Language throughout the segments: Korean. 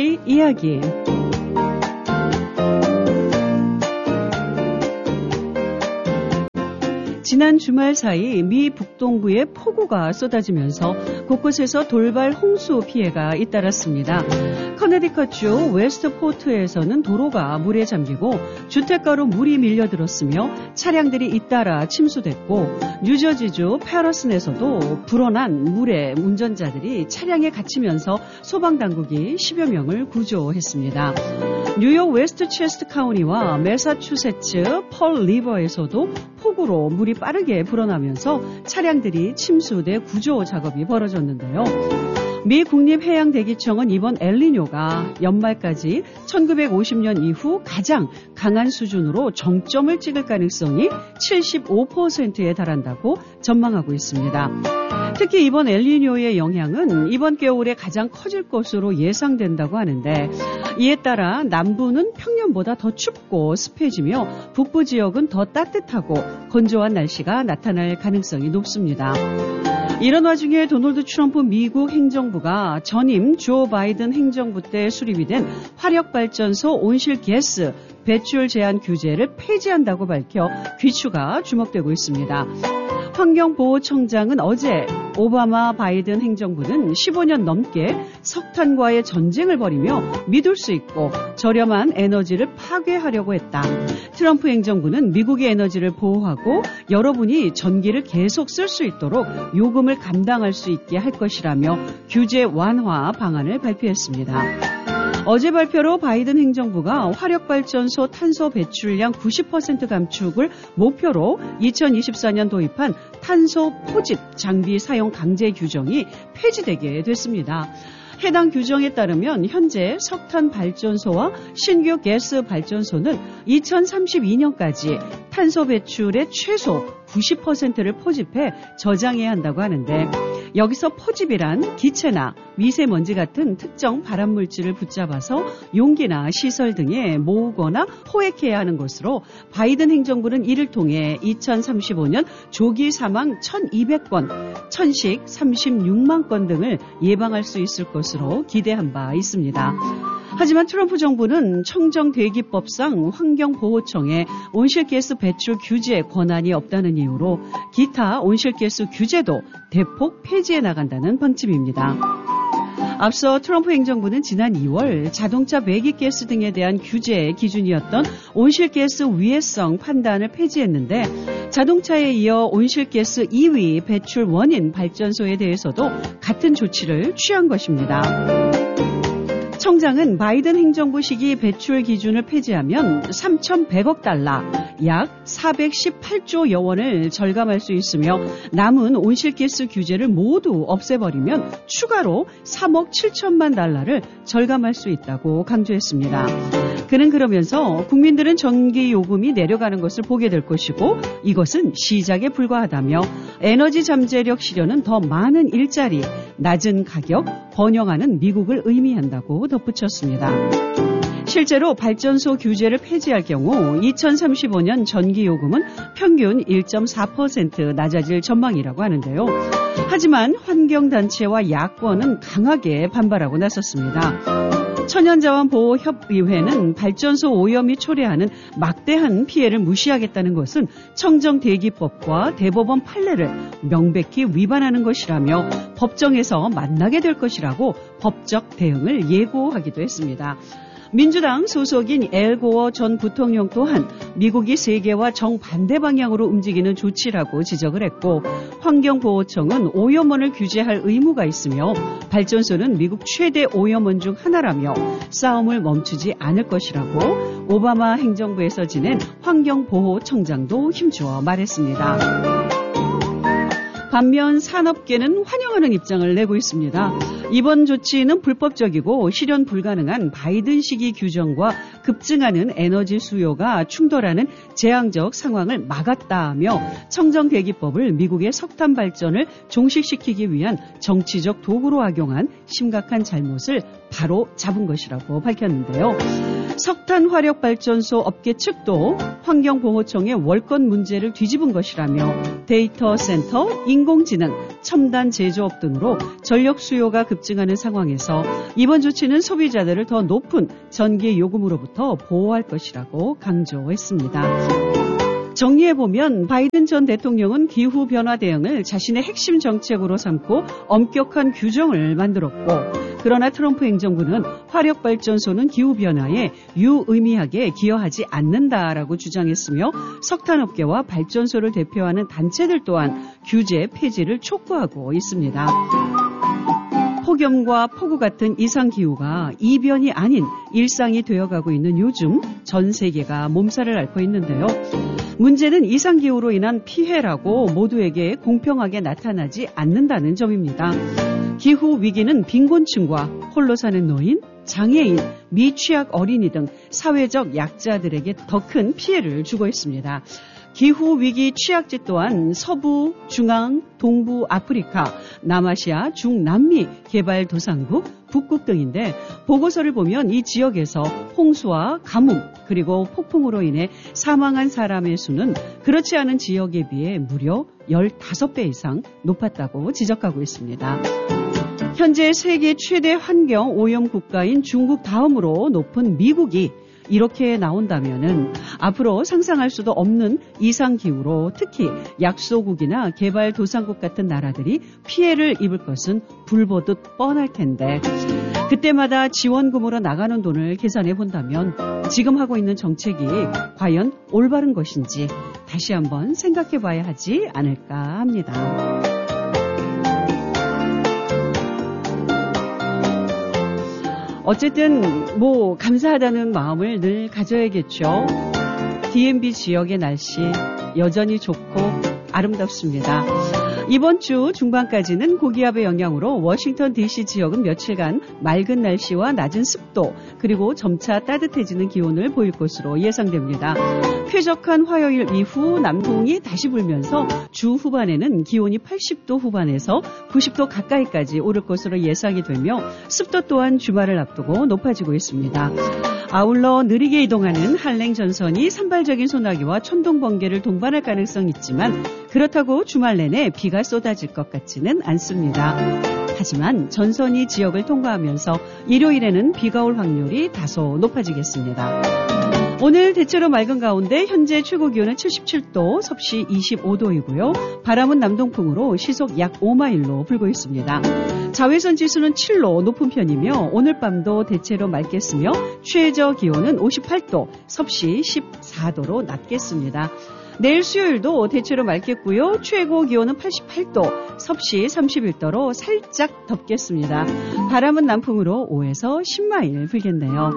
우리 이야기. 지난 주말 사이 미 북동부에 폭우가 쏟아지면서 곳곳에서 돌발 홍수 피해가 잇따랐습니다. 커네디컷주 웨스트포트에서는 도로가 물에 잠기고 주택가로 물이 밀려들었으며 차량들이 잇따라 침수됐고, 뉴저지주 패러슨에서도 불어난 물에 운전자들이 차량에 갇히면서 소방당국이 10여 명을 구조했습니다. 뉴욕 웨스트체스트 카운티와 매사추세츠 펄 리버에서도 폭우로 물이 빠르게 불어나면서 차량들이 침수돼 구조 작업이 벌어졌는데요. 미 국립해양대기청은 이번 엘니뇨가 연말까지 1950년 이후 가장 강한 수준으로 정점을 찍을 가능성이 75%에 달한다고 전망하고 있습니다. 특히 이번 엘니뇨의 영향은 이번 겨울에 가장 커질 것으로 예상된다고 하는데, 이에 따라 남부는 평년보다 더 춥고 습해지며 북부 지역은 더 따뜻하고 건조한 날씨가 나타날 가능성이 높습니다. 이런 와중에 도널드 트럼프 미국 행정부가 전임 조 바이든 행정부 때 수립이 된 화력발전소 온실가스 배출 제한 규제를 폐지한다고 밝혀 귀추가 주목되고 있습니다. 환경보호청장은 어제 오바마 바이든 행정부는 15년 넘게 석탄과의 전쟁을 벌이며 믿을 수 있고 저렴한 에너지를 파괴하려고 했다. 트럼프 행정부는 미국의 에너지를 보호하고 여러분이 전기를 계속 쓸 수 있도록 요금을 감당할 수 있게 할 것이라며 규제 완화 방안을 발표했습니다. 어제 발표로 바이든 행정부가 화력발전소 탄소 배출량 90% 감축을 목표로 2024년 도입한 탄소 포집 장비 사용 강제 규정이 폐지되게 됐습니다. 해당 규정에 따르면 현재 석탄 발전소와 신규 가스 발전소는 2032년까지 탄소 배출의 최소 90%를 포집해 저장해야 한다고 하는데, 여기서 포집이란 기체나 미세먼지 같은 특정 발암물질을 붙잡아서 용기나 시설 등에 모으거나 포획해야 하는 것으로, 바이든 행정부는 이를 통해 2035년 조기 사망 1,200건, 천식 36만 건 등을 예방할 수 있을 것으로 기대한 바 있습니다. 하지만 트럼프 정부는 청정대기법상 환경보호청에 온실가스 배출 규제 권한이 없다는 이유로 기타 온실가스 규제도 대폭 폐지해 나간다는 방침입니다. 앞서 트럼프 행정부는 지난 2월 자동차 배기가스 등에 대한 규제 기준이었던 온실가스 위해성 판단을 폐지했는데, 자동차에 이어 온실가스 2위 배출 원인 발전소에 대해서도 같은 조치를 취한 것입니다. 청장은 바이든 행정부 시기 배출 기준을 폐지하면 3,100억 달러, 약 418조여 원을 절감할 수 있으며, 남은 온실가스 규제를 모두 없애버리면 추가로 3억 7천만 달러를 절감할 수 있다고 강조했습니다. 그는 그러면서 국민들은 전기 요금이 내려가는 것을 보게 될 것이고 이것은 시작에 불과하다며, 에너지 잠재력 실현은 더 많은 일자리, 낮은 가격, 번영하는 미국을 의미한다고 덧붙였습니다. 실제로 발전소 규제를 폐지할 경우 2035년 전기요금은 평균 1.4% 낮아질 전망이라고 하는데요. 하지만 환경단체와 야권은 강하게 반발하고 나섰습니다. 천연자원보호협의회는 발전소 오염이 초래하는 막대한 피해를 무시하겠다는 것은 청정대기법과 대법원 판례를 명백히 위반하는 것이라며 법정에서 만나게 될 것이라고 법적 대응을 예고하기도 했습니다. 민주당 소속인 엘 고어 전 부통령 또한 미국이 세계와 정반대 방향으로 움직이는 조치라고 지적을 했고, 환경보호청은 오염원을 규제할 의무가 있으며 발전소는 미국 최대 오염원 중 하나라며 싸움을 멈추지 않을 것이라고 오바마 행정부에서 지낸 환경보호청장도 힘주어 말했습니다. 반면 산업계는 환영하는 입장을 내고 있습니다. 이번 조치는 불법적이고 실현 불가능한 바이든 시기 규정과 급증하는 에너지 수요가 충돌하는 재앙적 상황을 막았다며, 청정대기법을 미국의 석탄 발전을 종식시키기 위한 정치적 도구로 악용한 심각한 잘못을 바로 잡은 것이라고 밝혔는데요. 석탄 화력발전소 업계 측도 환경보호청의 월권 문제를 뒤집은 것이라며 데이터 센터, 인공지능, 첨단 제조업 등으로 전력 수요가 급증하는 상황에서 이번 조치는 소비자들을 더 높은 전기 요금으로부터 보호할 것이라고 강조했습니다. 정리해보면 바이든 전 대통령은 기후변화 대응을 자신의 핵심 정책으로 삼고 엄격한 규정을 만들었고, 그러나 트럼프 행정부는 화력발전소는 기후변화에 유의미하게 기여하지 않는다라고 주장했으며 석탄업계와 발전소를 대표하는 단체들 또한 규제 폐지를 촉구하고 있습니다. 폭염과 폭우 같은 이상기후가 이변이 아닌 일상이 되어가고 있는 요즘 전 세계가 몸살을 앓고 있는데요. 문제는 이상기후로 인한 피해라고 모두에게 공평하게 나타나지 않는다는 점입니다. 기후위기는 빈곤층과 홀로 사는 노인, 장애인, 미취학 어린이 등 사회적 약자들에게 더 큰 피해를 주고 있습니다. 기후위기 취약지 또한 서부, 중앙, 동부 아프리카, 남아시아, 중남미 개발도상국, 북극 등인데 보고서를 보면 이 지역에서 홍수와 가뭄 그리고 폭풍으로 인해 사망한 사람의 수는 그렇지 않은 지역에 비해 무려 15배 이상 높았다고 지적하고 있습니다. 현재 세계 최대 환경 오염 국가인 중국 다음으로 높은 미국이 이렇게 나온다면은 앞으로 상상할 수도 없는 이상기후로 특히 약소국이나 개발도상국 같은 나라들이 피해를 입을 것은 불보듯 뻔할 텐데 그때마다 지원금으로 나가는 돈을 계산해 본다면 지금 하고 있는 정책이 과연 올바른 것인지 다시 한번 생각해 봐야 하지 않을까 합니다. 어쨌든 감사하다는 마음을 늘 가져야겠죠. DMB 지역의 날씨 여전히 좋고 아름답습니다. 이번 주 중반까지는 고기압의 영향으로 워싱턴 DC 지역은 며칠간 맑은 날씨와 낮은 습도 그리고 점차 따뜻해지는 기온을 보일 것으로 예상됩니다. 쾌적한 화요일 이후 남동이 다시 불면서 주 후반에는 기온이 80도 후반에서 90도 가까이까지 오를 것으로 예상이 되며 습도 또한 주말을 앞두고 높아지고 있습니다. 아울러 느리게 이동하는 한랭 전선이 산발적인 소나기와 천둥 번개를 동반할 가능성이 있지만 그렇다고 주말 내내 비가 쏟아질 것 같지는 않습니다. 하지만 전선이 지역을 통과하면서 일요일에는 비가 올 확률이 다소 높아지겠습니다. 오늘 대체로 맑은 가운데 현재 최고 기온은 77도, 섭씨 25도이고요. 바람은 남동풍으로 시속 약 5마일로 불고 있습니다. 자외선 지수는 7로 높은 편이며 오늘 밤도 대체로 맑겠으며 최저 기온은 58도, 섭씨 14도로 낮겠습니다. 내일 수요일도 대체로 맑겠고요. 최고 기온은 88도, 섭씨 31도로 살짝 덥겠습니다. 바람은 남풍으로 5에서 10마일 불겠네요.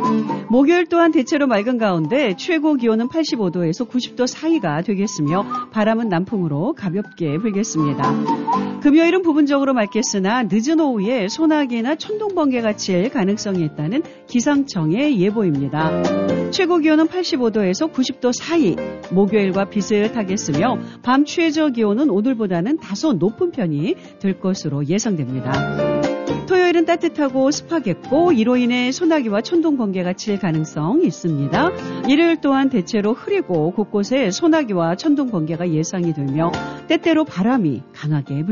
목요일 또한 대체로 맑은 가운데 최고 기온은 85도에서 90도 사이가 되겠으며 바람은 남풍으로 가볍게 불겠습니다. 금요일은 부분적으로 맑겠으나 늦은 오후에 소나기나 천둥번개가 칠 가능성이 있다는 기상청의 예보입니다. 최고 기온은 85도에서 90도 사이, 목요일과 비슷하겠으며 밤 최저 기온은 오늘보다는 다소 높은 편이 될 것으로 예상됩니다. 토요일은 따뜻하고 습하겠고 이로 인해 소나기와 천둥 번개가 칠 가능성이 있습니다. 일요일 또한 대체로 흐리고 곳곳에 소나기와 천둥 번개가 예상이 되며 때때로 바람이 강하게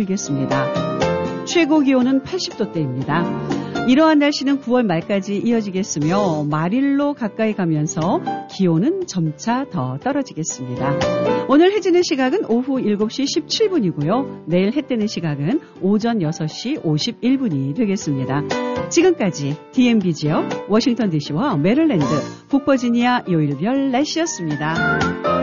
불겠습니다. 최고 기온은 80도대입니다. 이러한 날씨는 9월 말까지 이어지겠으며 말일로 가까이 가면서 기온은 점차 더 떨어지겠습니다. 오늘 해 지는 시각은 오후 7시 17분이고요. 내일 해 뜨는 시각은 오전 6시 51분이 되겠습니다. 지금까지 DMB 지역, 워싱턴 DC와 메릴랜드, 북버지니아 요일별 날씨였습니다.